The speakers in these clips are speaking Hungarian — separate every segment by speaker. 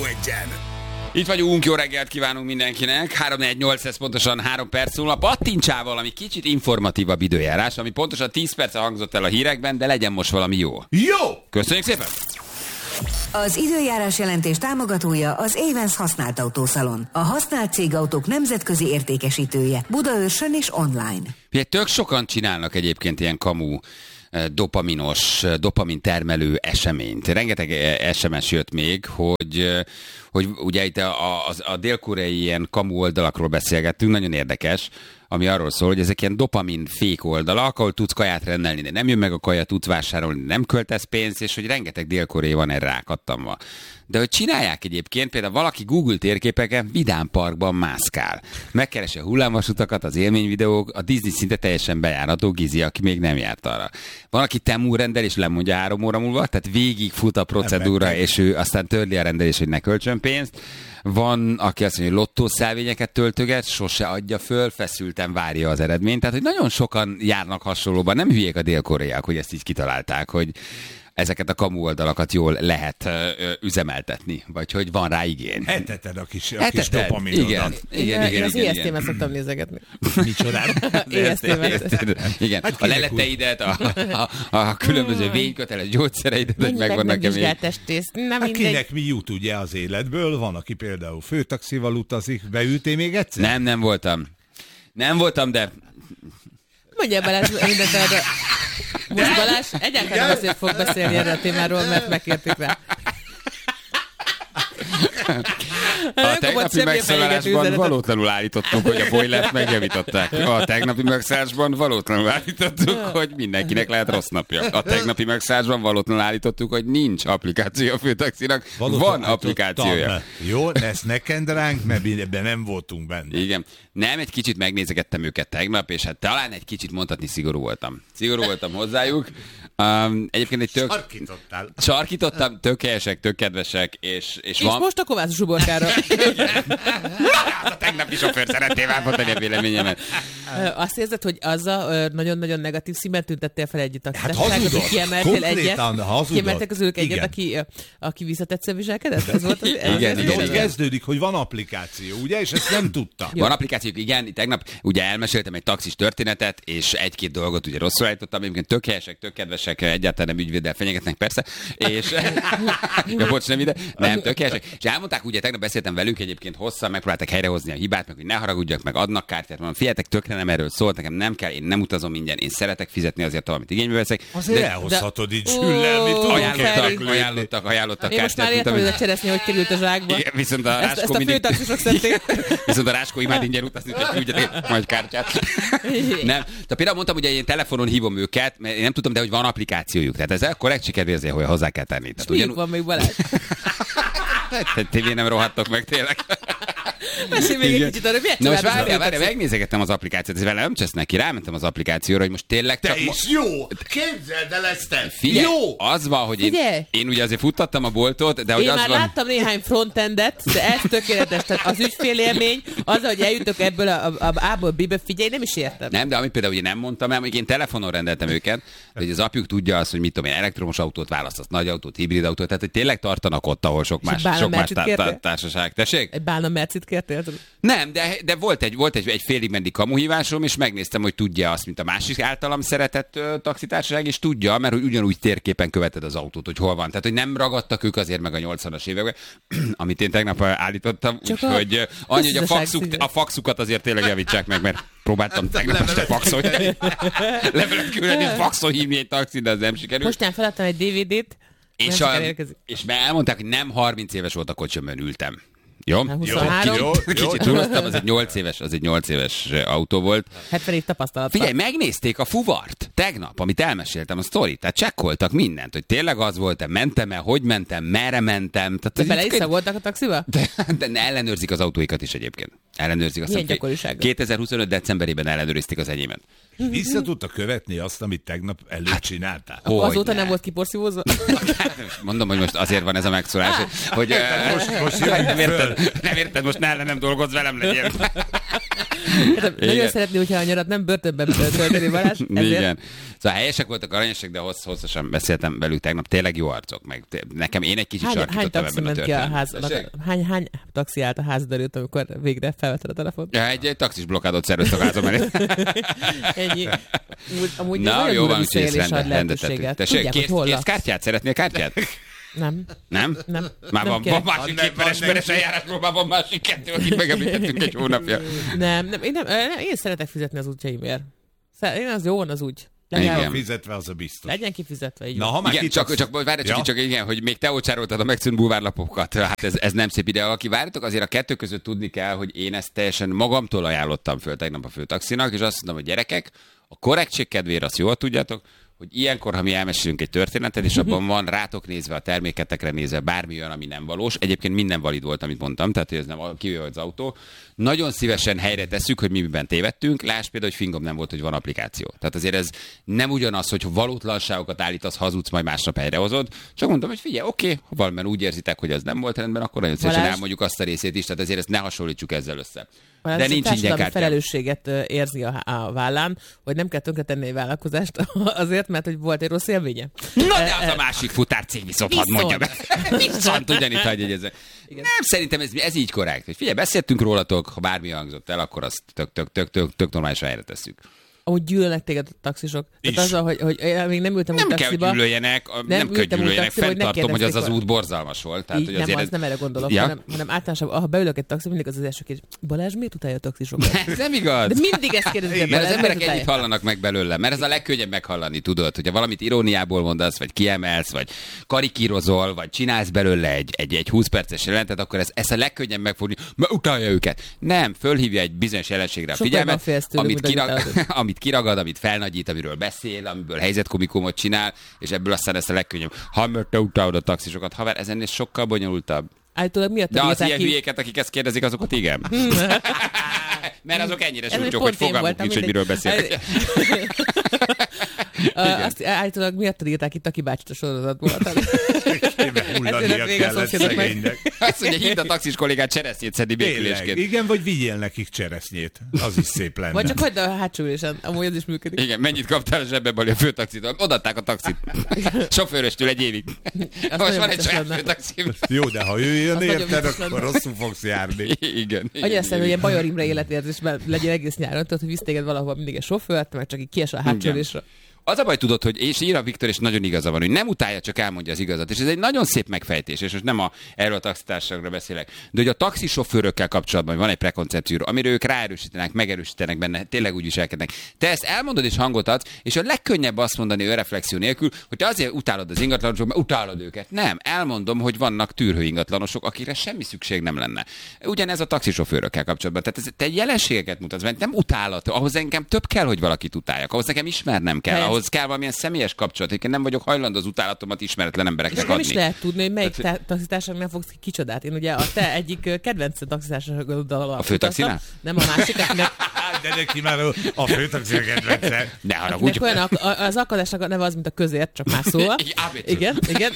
Speaker 1: Itt vagyunk, jó reggelt kívánunk mindenkinek. 3-4-8, ez pontosan 3 perc múlva. Pattintsával, ami kicsit informatívabb időjárás, ami pontosan 10 perce hangzott el a hírekben, de legyen most valami jó.
Speaker 2: Jó!
Speaker 1: Köszönjük szépen!
Speaker 3: Az időjárás jelentés támogatója az Évensz használt autószalon. A használt cégautók nemzetközi értékesítője. Budaörsön és online.
Speaker 1: Tök sokan csinálnak egyébként ilyen kamu dopamin termelő eseményt. Rengeteg SMS jött még, hogy ugye itt a dél-koreai ilyen kamu oldalakról beszélgettünk, nagyon érdekes, ami arról szól, hogy ezek ilyen dopamin fék oldalak, ahol tudsz kaját rendelni, de nem jön meg a kaja, tudsz vásárolni, nem költesz pénzt, és hogy rengeteg dél-koreai van erre rákattamva. De hogy csinálják egyébként, például valaki Google térképeken Vidám Parkban mászkál. Megkeresi a hullámvasutakat, az élményvideók, a Disney szinte teljesen bejárható, Gizi, aki még nem járt arra. Van, aki Temu rendel, és lemondja 3 óra múlva, tehát végig fut a procedúra, és ő aztán törli a rendelés, hogy ne költsön pénzt. Van, aki azt mondja, hogy lottószelvényeket töltöget, sose adja föl, feszülten várja az eredményt. Tehát, hogy nagyon sokan járnak hasonlóban, nem hülyék a dél-koreaiak, hogy ezt így kitalálták, hogy ezeket a kamu oldalakat jól lehet üzemeltetni, vagy hogy van rá igény.
Speaker 2: Eteted a kis dopaminodat.
Speaker 1: Igen.
Speaker 4: Az EST-met szoktam nézegetni.
Speaker 2: Micsodát?
Speaker 4: EST-met.
Speaker 1: Igen,
Speaker 2: Hát
Speaker 1: a leleteidet, a különböző vényköteles gyógyszereidet, hogy megvannak-e még.
Speaker 2: Kinek mi jut ugye az életből? Van, aki például főtaxival utazik. Beültél még egyszer?
Speaker 1: Nem voltam, de...
Speaker 4: Mondjál Balázs mindent erre. Most Balázs egyáltalán nem azért fog beszélni erről a témáról, mert megkértük rá.
Speaker 1: A tegnapi megszállásban valótlanul állítottuk, hogy a boilert megjavították. A tegnapi megszállásban valótlanul állítottuk, hogy mindenkinek lehet rossz napja. A tegnapi megszállásban valótlanul állítottuk, hogy nincs applikáció a főtaxinak. Van applikációja.
Speaker 2: Jó, ezt ne kend ránk, mert ebben nem voltunk benne.
Speaker 1: Igen. Nem, egy kicsit megnézegettem őket tegnap, és hát talán egy kicsit mondhatni szigorú voltam. Szigorú voltam hozzájuk. Egyébként egy sarkítottam, tök helyesek, tök kedvesek, és van...
Speaker 4: most a kovász zsuborkára.
Speaker 1: A tegnapi sofőr szeretné elmondani a véleményemet.
Speaker 4: Azt érzed, hogy azzal nagyon-nagyon negatív színben tüntettél fel együtt a
Speaker 2: hát hazudott.
Speaker 4: Kiemeltél egyet?
Speaker 2: Kiemeltek
Speaker 4: közülük egyet, aki visszatetsző viselkedett? Ez volt az,
Speaker 1: igen.
Speaker 2: Ott kezdődik, hogy van applikáció, ugye? És ezt nem tudta.
Speaker 1: Van applikációk, igen. Tegnap ugye elmeséltem egy taxis történetet, és egy-két dolgot ugye rosszul állítottam. Egyébként tök helyesek, tök kedvesek, egyáltalán nem ügyvéddel fenyegetnek, persze. És... ja, bocs, nem ide. Nem, tök helyesek. És elmondták, ugye tegnap beszéltem velük egyébként hosszan, megpróbálták helyrehozni a hibát, meg hogy ne haragudjak, meg adnak kártyát. Mondom, figyeljetek, tökre nem erről szólt, nekem nem kell, én nem utazom ingyen, én szeretek fizetni azért, amit igénybe veszek.
Speaker 2: Azért elhozhatod így Zsüllel, mit
Speaker 1: ajánlottak
Speaker 4: én most már értem, hogy a cseresznye hogy került a zsákba.
Speaker 1: Igen, viszont a
Speaker 4: ezt a főtaxisok szedték.
Speaker 1: Viszont a Ráskó imád ingyen utazni, hogy küldjetek majd kártyát. Nem. De például mondtam, hogy én telefonon hívom őket, mert én nem tudom, de hogy van applikációjuk. Tehát ez akkor legcsikedvérzé, hogy hozzá kell tenni.
Speaker 4: Miért van még Balázs?
Speaker 1: Tévén nem rohadtok meg tényleg.
Speaker 4: Mesélj még egy kicsit arra, miért
Speaker 1: most várjál, megnézegettem az applikációt, ez vele nem csesz neki, rámentem az applikációra, hogy most tényleg
Speaker 2: csak... Te is jó! Képzeld el ezt!
Speaker 1: Figyelj,
Speaker 2: jó!
Speaker 1: Az van, hogy én ugye azért futtattam a boltot, de hogy
Speaker 4: én
Speaker 1: az
Speaker 4: már
Speaker 1: van...
Speaker 4: láttam néhány frontendet, de ez tökéletes, tehát az ügyfélélmény, az, hogy eljutok ebből a A-ból B-be, figyelj, nem is értem.
Speaker 1: Nem, de amit például ugye nem mondtam el, hogy én telefonon rendeltem őket, hogy az apjuk tudja azt, hogy mit tudom én, elektromos autót választasz, nagy autót, hibrid autót, tehát hogy tényleg tartanak ott, ahol sok más társaság. Tessék?
Speaker 4: Egy bálna mercit kértél?
Speaker 1: Nem, de volt egy félig meddig kamuhívásom, és megnéztem, hogy tudja azt, mint a másik általam szeretett taxitársaság, és tudja, mert hogy ugyanúgy térképen követed az autót, hogy hol van. Tehát, hogy nem ragadtak ők azért meg a 80-as években, amit én tegnap állítottam, úgyhogy annyi, hogy a faxukat azért tényleg javítsák meg, mert próbáltam tegnap este faxolni. Levelet küldeni, faxon hívni egy taxit, de az nem sikerült.
Speaker 4: Mostán feladtam egy DVD-t,
Speaker 1: és elmondták, hogy nem 30 éves volt a kocsimban ültem. Jó? Kicsit túloztam, az egy 8 éves autó volt.
Speaker 4: 70 év tapasztalat.
Speaker 1: Figyelj, megnézték a fuvart tegnap, amit elmeséltem a sztorit, tehát csekkoltak mindent, hogy tényleg az volt-e, mentem-e, hogy mentem, merre mentem.
Speaker 4: De bele voltak a taxiba?
Speaker 1: De ellenőrzik az autóikat is egyébként. Ellenőrzik azt.
Speaker 4: Milyen gyakorisággal?
Speaker 1: 2025. decemberében ellenőrizték az enyémet.
Speaker 2: Vissza tudta követni azt, amit tegnap előtt csináltál?
Speaker 4: Azóta nem volt kiporszívózva?
Speaker 1: Mondom, hogy most azért van ez a megszólás, hogy
Speaker 2: most
Speaker 1: nem érted, most ne ellenem dolgozz, velem legyél.
Speaker 4: Nagyon szeretné, hogyha a nyarat nem börtönben tölteni, Balázs.
Speaker 1: Igen. Szóval helyesek voltak, aranyosak, de hosszasan beszéltem velük tegnap. Tényleg jó arcok. Meg nekem én egy kicsit sarkítottam ebben a történetben.
Speaker 4: Hány taxi állt a házad előtt, amikor végre felvetted a telefont?
Speaker 1: Ja, egy taxis blokkádot szerveztek a házam előtt.
Speaker 4: Ennyi. Amúgy
Speaker 1: na, jó van, úgyhogy ezt
Speaker 4: lehetőséget.
Speaker 1: Tessék, kérsz kártyát? Szeretnél kártyát?
Speaker 4: Nem.
Speaker 1: Nem?
Speaker 4: Nem.
Speaker 1: Már van másik veres eljárásról, már van másik kettő, akit megemlítettünk egy hónapja.
Speaker 4: Nem, én szeretek fizetni az útjaimért. Én az jó, az úgy.
Speaker 2: Legyen kifizetve, az a biztos.
Speaker 4: Legyen kifizetve, így.
Speaker 1: Na, ha már igen, csak igen, hogy még te ócsároltad a megszűnt bulvárlapokat, hát ez nem szép ide. Aki várjátok, azért a kettő között tudni kell, hogy én ezt teljesen magamtól ajánlottam föl tegnap a főtaxinak, és azt mondom, hogy gyerekek, a korrektség kedvére azt jól tudjátok, hogy ilyenkor, ha mi elmesélünk egy történetet, és abban van rátok nézve, a terméketekre nézve bármi olyan, ami nem valós. Egyébként minden valid volt, amit mondtam, tehát ez nem kivéve az autó. Nagyon szívesen helyre tesszük, hogy mi miben tévedtünk. Lásd például, hogy fingom nem volt, hogy van applikáció. Tehát azért ez nem ugyanaz, hogy valótlanságokat állítasz, hazudsz, majd másnap helyrehozod. Csak mondtam, hogy figyelj, oké, ha valamiben úgy érzitek, hogy ez nem volt rendben, akkor nagyon szívesen elmondjuk azt a részét is, tehát azért ezt ne hasonlítsuk ezzel össze.
Speaker 4: De nincs ingyen kártya. Felelősséget érzi a vállán, hogy nem kell tönkretenni egy vállalkozást azért, mert hogy volt egy rossz élménye.
Speaker 1: Na de az a másik futárcég viszont hadd mondja be. Viszont ugyanitt hagyjegyezze. Nem, szerintem ez így korrekt. Figyelj, beszéltünk rólatok, ha bármi hangzott el, akkor azt tök normálisan helyre tesszük.
Speaker 4: Amúgy gyűlölnek téged a taxisok. Tehát az, hogy még nem ültem úgy taxiba.
Speaker 1: Nem kell gyűlöljenek, fenntartom, hogy az út borzalmas volt. Tehát, hogy
Speaker 4: nem, nem erre gondolok, hanem általánosan, ha beülök egy taxi, mindig az az első kérdés, Balázs, miért utálja a taxisokat?
Speaker 1: Ez nem igaz.
Speaker 4: De mindig ezt kérdezik.
Speaker 1: Mert az emberek ennyit hallanak meg belőle, mert ez a legkönnyebb meghallani, tudod, hogyha valamit iróniából mondasz, vagy kiemelsz, vagy karikírozol, vagy csinálsz belőle egy 20 perces jelentet, akkor ez a legkönnyebb megfogni, mert utálja őket. Nem, fölhívja egy bizonyos jelenségre a figyelmet, amit kiragad, amit felnagyít, amiről beszél, amiből helyzetkomikumot csinál, és ebből aztán ezt a legkönnyebb. Ha mert te utálod a taxisokat, haver, ez ennél sokkal bonyolultabb.
Speaker 4: Állítólag miatt
Speaker 1: de az ilyen hülyéket, akik ezt kérdezik, azokat igen. Mert azok ennyire súlyok, hogy fogalmuk nincs, hogy miről beszélnek.
Speaker 4: Azt állítólag miattad írták itt a kibácsit a sorozatból.
Speaker 2: Hullania kellett szegénynek.
Speaker 1: Azt mondja, hívd a taxis kollégát cseresznyét szedni békülésként.
Speaker 2: Igen, vagy vigyél nekik cseresznyét. Az is szép lenne.
Speaker 4: Vagy csak hagyd a hátsó ülésen, amúgy ez is működik.
Speaker 1: Igen, mennyit kaptál a zsebbeből a főtaxitól? Odaadták a taxit. Sofőröstől egy évig. Most van egy saját főtaxim.
Speaker 2: Jó, de ha ő jön érted, akkor rosszul fogsz járni.
Speaker 1: Igen.
Speaker 4: Hogy azt hogy ilyen Bajor Imre életérzésben legyen egész nyáron, tudod, hogy visz téged valahol mindig egy sofőrt, meg csak így kiesel a hátsó ülésre. Az
Speaker 1: a baj, tudod, hogy és ír a Viktor, és nagyon igaza van, hogy nem utálja, csak elmondja az igazat. És ez egy nagyon szép megfejtés, és most nem erről a taxitársaságról beszélek. De hogy a taxisofőrökkel kapcsolatban van egy prekoncepció, amire ők ráerősítenek, megerősítenek benne, tényleg úgy viselkednek. Te ezt elmondod és hangot adsz, és a legkönnyebb azt mondani önreflexió nélkül, hogy te azért utálod az ingatlanosok, mert utálod őket. Nem, elmondom, hogy vannak tűrhő ingatlanosok, akikre semmi szükség nem lenne. Ugyanez a taxisofőrökkel kapcsolatban. Tehát te jelenségeket mutatsz, mert nem utálat. Ahhoz engem több kell, hogy valakit utáljak. Ahhoz nekem ismernem kell. Ahhoz kell valamilyen személyes kapcsolat. Én nem vagyok hajlandó az utálatomat ismeretlen embereknek adni.
Speaker 4: Nem is lehet tudni, hogy melyik taxitársaság nem fogsz kicsodát. Én ugye a te egyik kedvenc taxitársaságoddal
Speaker 1: a főtaxinál? Nem
Speaker 4: a másik, akinek...
Speaker 2: De neki már a főtaxi kedvence.
Speaker 1: De haragudj.
Speaker 4: Az akadásnak a neve az, mint a közért, csak más szóval. Igen.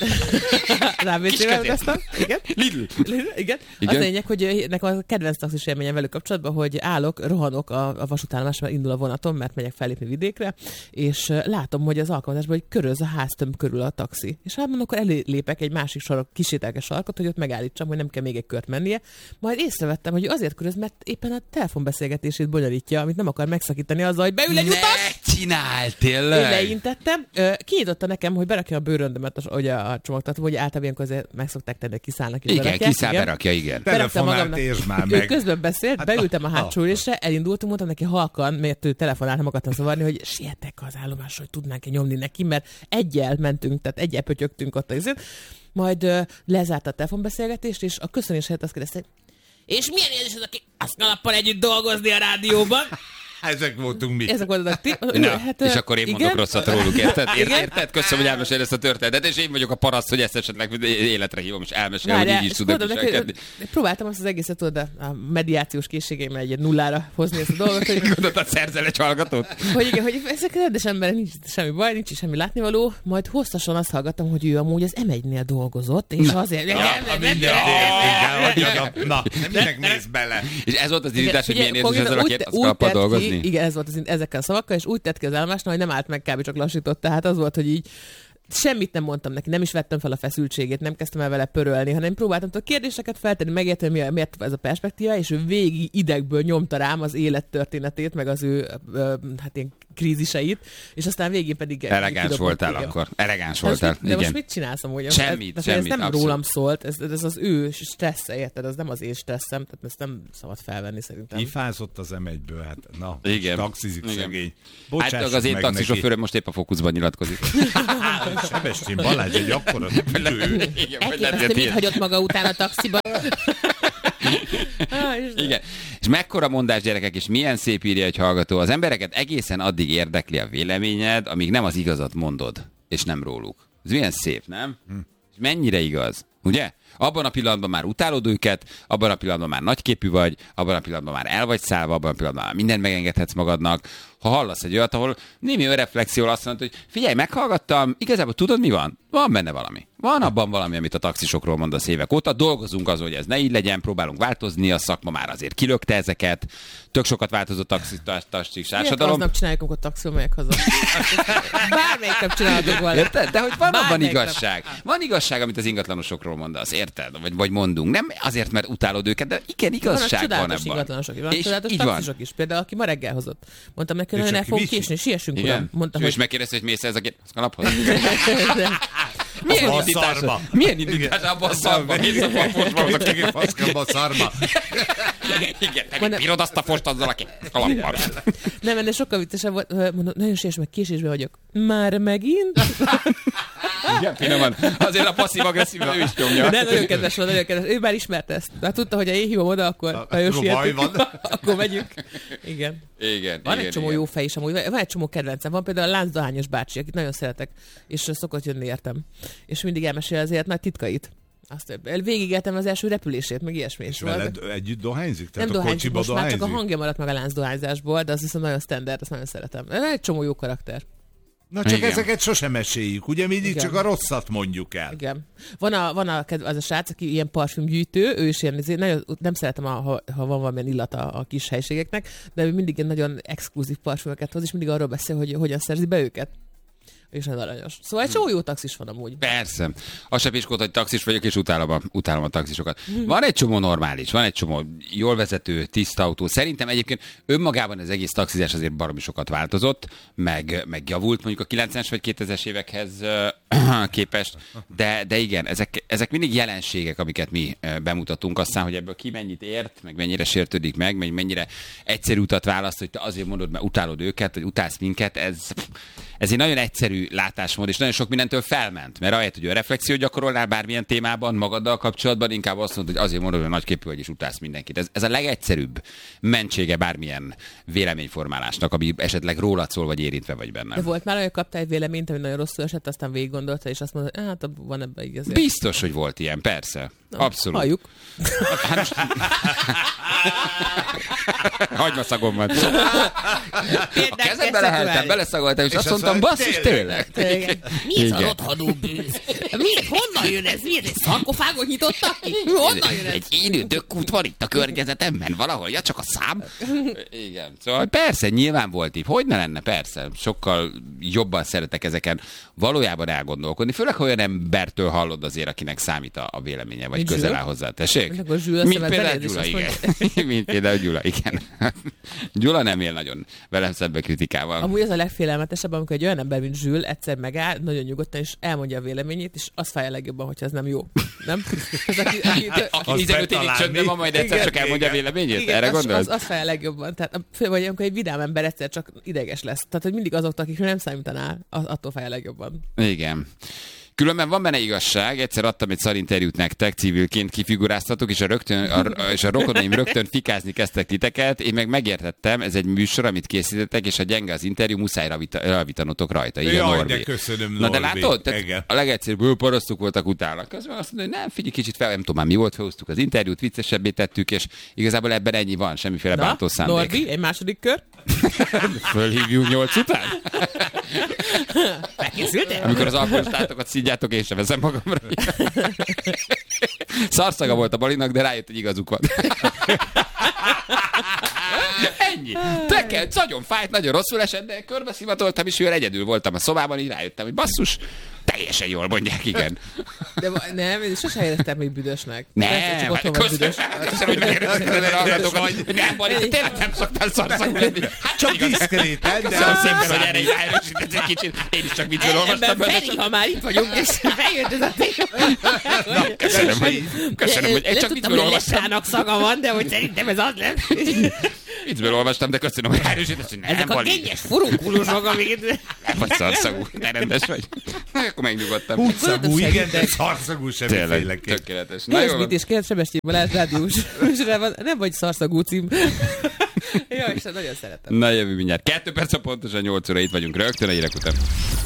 Speaker 4: Az ABC-vel kezdtem. Igen.
Speaker 1: Lidl.
Speaker 4: Igen. Az lényeg, hogy nekem a kedvenc taxis élményem velük kapcsolatban, hogy rohanok a vasútállomás, mert indul a vonatom, mert megyek fellépni vidékre, és látom, hogy az alkalmazásban, hogy köröz a háztömb körül a taxi. És hát mondom, akkor elépek egy másik kisételke sarkot, hogy ott megállítsam, hogy nem kell még egy kört mennie. Majd észrevettem, hogy azért köröz, mert éppen a telefonbeszélgetését bonyolítja, amit nem akar megszakítani azzal, hogy beül egy utas!
Speaker 1: Csinál, tényleg!
Speaker 4: Én leintettem. Kinyitotta nekem, hogy berakja a bőröndömet a csomagtartó, hogy általában ilyenkor meg szokták tenni, kiszállnak és
Speaker 1: igen, kiszáll, berakja, igen.
Speaker 2: Telefonált és már meg.
Speaker 4: Ő közben beszélt, beültem a hátsó ülésre, elindultam, mondtam neki halkan, mert ő telefonált, nem akartam zavarni, hogy sietek az állomásra, hogy tudnánk-e nyomni neki, mert egyel mentünk, tehát egyel pötyögtünk ott azért. Majd lezárt a telefonbeszélgetést, és a köszönés helyett azt kérdezte, és milyen érzés az, aki azt kalappal együtt dolgozni a rádióban?
Speaker 2: Ezek voltunk mi.
Speaker 4: Ezek voltak ti.
Speaker 1: Hát, és akkor én mondok rosszat róluk, érted? Érted? Köszönöm, hogy elmesél ezt a történetet, és én vagyok a paraszt, hogy ezt esetleg életre hívom, és elmesél, hogy így is tudok viselkedni.
Speaker 4: Próbáltam azt az egészet oda a mediációs készségeimmel egy nullára hozni ezt a dolgot. Hogy
Speaker 1: gondoltad, szerzel egy hallgatót?
Speaker 4: Hogy igen, hogy ezek rendes emberek, nincs semmi baj, nincs semmi látnivaló. Majd hosszasan azt hallgattam, hogy ő amúgy az M1-nél dolgozott, és azért...
Speaker 2: Na, minek néz bele?
Speaker 1: És ez volt az indítás, hogy milyen érzés ezzel a két kalappal dolgozni?
Speaker 4: Igen, ez volt ezekkel a szavakkal, és úgy tett ki az állomásnál, hogy nem állt meg, kb. Csak lassított. Tehát az volt, hogy így semmit nem mondtam neki, nem is vettem fel a feszültségét, nem kezdtem el vele pörölni, hanem próbáltam a kérdéseket feltenni, megérteni, miért ez a perspektíva, és ő végig idegből nyomta rám az élettörténetét, meg az ő hát ilyen kríziseit, és aztán végén pedig...
Speaker 1: Elegáns voltál akkor. Elegáns voltál.
Speaker 4: De most mit csinálsz amúgy?
Speaker 1: Semmit.
Speaker 4: Ez nem abszolút rólam szólt, ez az ő stressze, érted? Ez nem az én stresszem, tehát ezt nem szabad felvenni szerintem.
Speaker 2: Ifázott az M1-ből, hát na,
Speaker 1: igen.
Speaker 2: Taxizik szegény.
Speaker 1: Hát az én taxisofőröm most épp a Fókuszban nyilatkozik.
Speaker 2: Sebestyén Balázs egy akkora tüdő.
Speaker 4: Elképesztő, mit hagyott maga után a taxiban?
Speaker 1: Igen. És mekkora mondás, gyerekek, és milyen szép írja egy hallgató. Az embereket egészen addig érdekli a véleményed, amíg nem az igazat mondod, és nem róluk. Ez milyen szép, nem? És mennyire igaz, ugye? Abban a pillanatban már utálod őket, abban a pillanatban már nagyképű vagy, abban a pillanatban már el vagy szállva, abban a pillanatban már mindent megengedhetsz magadnak. Ha hallasz egy olyat, ahol némi önreflexiól azt mondod, hogy figyelj, meghallgattam, igazából tudod mi van? Van benne valami. Van abban valami, amit a taxisokról mondasz évek óta. Dolgozunk azon, hogy ez ne így legyen, próbálunk változni, a szakma már azért kilökte ezeket. Tök sokat változott a taxis társadalom.
Speaker 4: Aznap csináljuk, amikor taxil megyek haza. Bármelyik nap csinálhatok volna.
Speaker 1: Érted? De hogy van abban igazság. Van igazság, amit az ingatlanosokról mondasz, érted? Vagy mondunk. Nem azért, mert utálod őket, de igen, igazság van ebben.
Speaker 4: Ingatlanosok, van csodálatos taxisok is. Például, aki ma reggel hozott. Mondtam neki, hogy el fogunk késni, siessünk, uram. Mondta,
Speaker 1: és megkérdezte, hogy mész ez a kalaphoz? Milyen indítás abban a szarba? Mész a
Speaker 2: faszkamba a szarba.
Speaker 1: Igen, te mit bírod azt a fost azzal a kalappal?
Speaker 4: Nem, ennél sokkal viccesebb volt. Mondom, nagyon siess meg, késésben vagyok. Már megint?
Speaker 1: Igen, finoman. Azért a passzív-agresszív ő is nyomja.
Speaker 4: De nagyon kedves volt, nagyon kedves. Ő már ismerte ezt. Tehát tudta, hogy ha én hívom oda, akkor nagyon sietünk. Akkor megyünk. Igen. Van egy csomó jó fej is amúgy. Van egy csomó kedvencem. Van például a láncdohányos bácsi, akit nagyon szeretek, és szokott jönni értem. És mindig elmesél azért nagy titkait. Azt végigéltem az első repülését, meg ilyesmi.
Speaker 2: És veled együtt dohányzik?
Speaker 4: Nem dohányzik, most már csak a hangja maradt meg a láncdohányzásból, de az viszont nagyon standard, azt nagyon szeretem. Egy csomó jó karakter.
Speaker 2: Na csak igen. Ezeket sosem meséljük, ugye mindig igen. Csak a rosszat mondjuk el.
Speaker 4: Igen. Van az a srác, aki ilyen parfümgyűjtő, ő is ilyen, nagyon, nem szeretem, ha van valamilyen illata a kis helységeknek, de ő mindig nagyon exkluzív parfümöket hoz, és mindig arról beszél, hogy hogyan szerzi be őket. És nagyon aranyos. Szóval egy csomó jó taxis van amúgy.
Speaker 1: Persze. Az se piskót, hogy taxis vagyok, és utálom a taxisokat. Van egy csomó normális, van egy csomó jól vezető, tiszta autó. Szerintem egyébként önmagában az egész taxizás azért baromi sokat változott, meg javult mondjuk a 90-es vagy 2000-es évekhez képest. De igen, ezek mindig jelenségek, amiket mi bemutatunk. Aztán, hogy ebből ki mennyit ért, meg mennyire sértődik meg mennyire egyszerű utat választ, hogy te azért mondod, mert utálod őket, vagy utálsz minket, ez egy nagyon egyszerű látásmód, és nagyon sok mindentől felment. Mert ahelyett, hogy a reflexiót gyakorolnál bármilyen témában, magaddal kapcsolatban, inkább azt mondod, hogy azért mondod, hogy nagyképű vagy, és utálsz mindenkit. Ez a legegyszerűbb mentsége bármilyen véleményformálásnak, ami esetleg rólad szól, vagy érintve vagy benne.
Speaker 4: De volt már olyan, kaptál egy véleményt, ami nagyon rosszul esett, aztán végig gondolta, és azt mondod, hogy hát van ebben igaz.
Speaker 1: Biztos, hogy volt ilyen, persze. Na, abszolút.
Speaker 4: Halljuk.
Speaker 1: Hagymaszagom van. A kezembe leheltem, beleszagoltam, és azt mondtam, basszus, tényleg.
Speaker 4: Mi ez a rothadó bűz? Honnan jön ez? Miért egy szarkofágot nyitottak ki? Honnan jön ez?
Speaker 1: Egy élő dökkút van itt a környezetemben valahol, ja csak a szám. Igen, szóval persze, nyilván volt így. Hogy ne lenne, persze. Sokkal jobban szeretek ezeken valójában elgondolkodni. Főleg, ha olyan embertől hallod azért, akinek számít a véleménye, vagy közel áll hozzá. Tessék? Mint például Gyula, igen. Mint például Gyula, igen. Gyula nem él nagyon velem szembe kritikával.
Speaker 4: Amúgy ez a legfélelmetesebb, amikor egy olyan ember, mint Zsül, egyszer megáll, nagyon nyugodtan, és elmondja a véleményét, és az fájja legjobban, hogyha ez nem jó. Nem?
Speaker 1: Aki 15 évig csöndben van, majd egyszer csak elmondja a véleményét?
Speaker 4: Igen,
Speaker 1: erre gondolod?
Speaker 4: Az fájja legjobban. Tehát, vagy amikor egy vidám ember egyszer csak ideges lesz. Tehát, hogy mindig azoktól, akikről nem számítanál, attól fájja legjobban.
Speaker 1: Igen. Különben van benne igazság, egyszer adtam egy szarinterjút nektek, civilként kifiguráztatok, és a rokonaim rögtön fikázni kezdtek titeket, én meg megértettem, ez egy műsor, amit készítettek, és ha gyenge az interjú, muszáj ravítanotok rajta. Igen,
Speaker 2: jaj,
Speaker 1: Norbi.
Speaker 2: De köszönöm,
Speaker 1: Na de
Speaker 2: Norbi.
Speaker 1: látod? A legegyszerűbb parasztok voltak utána. Közben azt mondja, hogy nem, figyelj kicsit fel, nem tudom már mi volt, felhoztuk az interjút, viccesebbé tettük, és igazából ebben ennyi van, semmiféle bántó szándék.
Speaker 4: Norbi, egy második kör.
Speaker 1: Fölhívjuk 8 után?
Speaker 4: Megkészültél?
Speaker 1: Amikor az alkoholistátokat szidjátok, én sem veszem magamra. Szarszaga volt a Balinak, de rájött, hogy igazuk van. Ennyi. Nagyon fájt, nagyon rosszul esett, de körbeszimatoltam, és olyan egyedül voltam a szobában, így rájöttem, hogy basszus, teljesen jól mondják, igen.
Speaker 4: De nem, én sosem éreztem még büdösnek.
Speaker 1: Nem, köszönöm, hogy megérezted a hallgatókat. Nem, Bali, tényleg nem szoktál szarszak lenni. Hát
Speaker 2: csak diszkréten, de
Speaker 1: köszönöm szépen, hogy erre így ráerősített egy kicsit. Én is csak viccből olvastam.
Speaker 4: Feri, ha már itt vagyunk, és feljött ez a téma.
Speaker 1: Köszönöm, hogy én csak viccből olvastam.
Speaker 4: Lesának szaga van, de hogy szerintem ez az lesz.
Speaker 1: Viccből olvastam, de köszönöm, hogy ráerősített, hogy nem,
Speaker 4: ezek
Speaker 1: Bali.
Speaker 4: a kényes furunkulusok, amik...
Speaker 1: Nem vagy szarszagú, de rendes vagy. Akkor megnyugodtam.
Speaker 2: Húgyszagú, igen, de szarszagú semmiféleképp.
Speaker 1: Tökéletes.
Speaker 4: Na jó. Mit is kérd Sebestyén Balázs rádiós műsorában, nem vagy szarszagú cím. Jó, és nagyon szeretem.
Speaker 1: Na jövő mindjárt. 2 perc pontosan 8 óra itt vagyunk rögtön a hírek után.